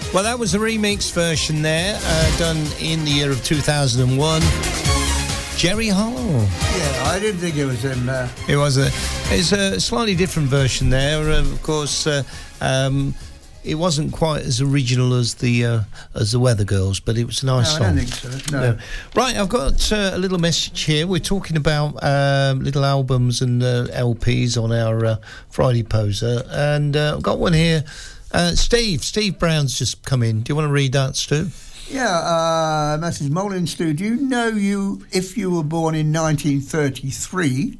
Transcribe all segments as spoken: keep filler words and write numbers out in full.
Well, that was the remix version there, uh, done in the year of two thousand one. Jerry Hall. Yeah, I didn't think it was him there. It was a, it's a slightly different version there. Uh, of course, uh, um, it wasn't quite as original as the uh, as the Weather Girls, but it was a nice no, song. I don't think so. No. No. Right, I've got uh, a little message here. We're talking about um, little albums and uh, L Ps on our uh, Friday Poser, and uh, I've got one here. Uh, Steve, Steve Brown's just come in. Do you want to read that, Stu? Yeah, uh, message Molin Stu. Do you know you if you were born in nineteen thirty-three?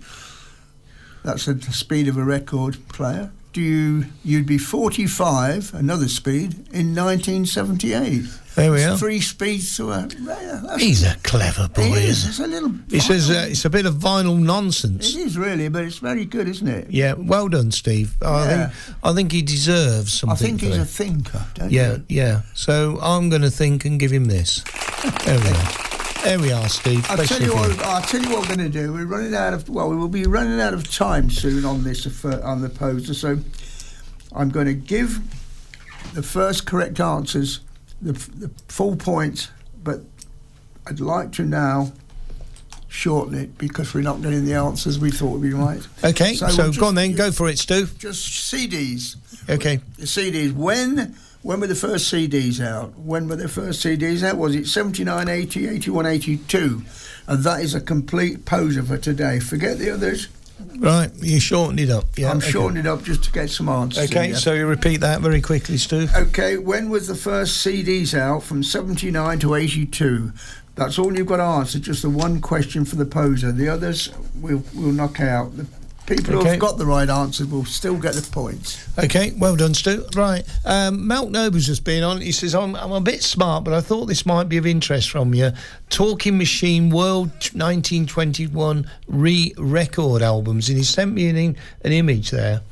That's at the speed of a record player. Do you you'd be forty-five, another speed, in nineteen seventy-eight? There we it's are. Three speeds to a. Yeah, He's a clever boy, it is. isn't It's a little. he? He says uh, it's a bit of vinyl nonsense. It is really, but it's very good, isn't it? Yeah, well done, Steve. I Yeah. think I think he deserves something. I think for he's it. a thinker, don't Yeah, you? yeah. So I'm going to think and give him this. There we are. There we are, Steve. I'll tell you what. I'll tell you what we're going to do. We're running out of. Well, we will be running out of time soon on this uh, on the poster. So I'm going to give the first correct answers the, the full points, but I'd like to now shorten it because we're not getting the answers we thought would be right. Okay, so, so we'll go on then. just, Go for it, Stu. Just C Ds. Okay. The C Ds. When when were the first C Ds out? When were the first C Ds out? Was it seventy-nine, eighty, eighty-one, eighty-two? And that is a complete poser for today. Forget the others. Right, you shortened it up. Yeah, I'm okay. shortening it up just to get some answers. Okay, in, yeah. so you repeat that very quickly, Stu. Okay, when was the first C Ds out from seventy-nine to eighty-two? That's all you've got to answer, just the one question for the poser. The others we'll, we'll knock out. The people Okay. who have got the right answers will still get the points. Okay, well done, Stu. Right, um, Malk Noble's just been on. He says, I'm, I'm a bit smart, but I thought this might be of interest from you. Talking Machine World nineteen twenty-one re-record albums. And he sent me an, in, an image there.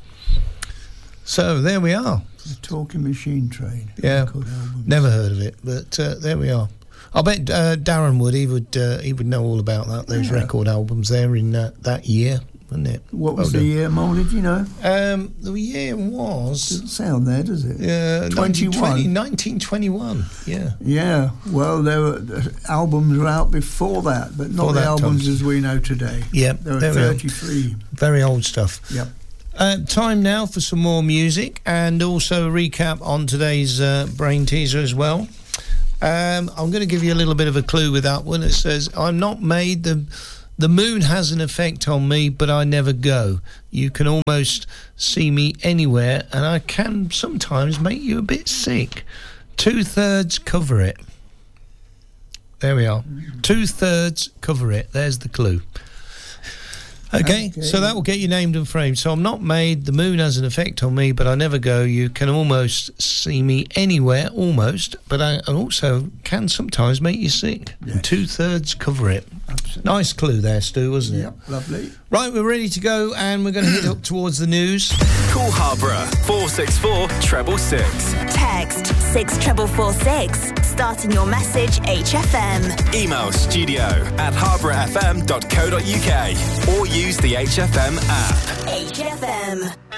So, there we are. The Talking Machine Trade. Yeah, record albums. never heard of it, but uh, there we are. I bet uh, Darren would. He would. Uh, he would know all about that. Those Yeah. record albums there in uh, that year, wasn't it? What was Well the year, Mole, did you know? done. Um, the year was Doesn't sound there, does it? uh, twenty-one. nineteen twenty-one. Yeah. Yeah, well, there were the albums were out before that, but not Before the that, albums Tom. as we know today. Yeah, There were there we are. thirty-three. Very old stuff. Yep. Uh, time now for some more music and also a recap on today's uh, brain teaser as well. Um, I'm going to give you a little bit of a clue with that one. It says, I'm not made, the, the moon has an effect on me, but I never go. You can almost see me anywhere, and I can sometimes make you a bit sick. Two-thirds cover it. There we are. Two-thirds cover it. There's the clue. Okay, Okay. so that will get you named and framed. So I'm not made, the moon has an effect on me, but I never go. You can almost see me anywhere, almost, but I also can sometimes make you sick. Yes. And two-thirds cover it. Absolutely. Nice clue there, Stu, wasn't it? Yep, lovely. Right, we're ready to go, and we're going to hit up towards the news. Call Harborough four six four treble six. Text six triple four six, starting your message H F M. Email studio at harborough f m dot co dot u k or use the H F M app. H F M.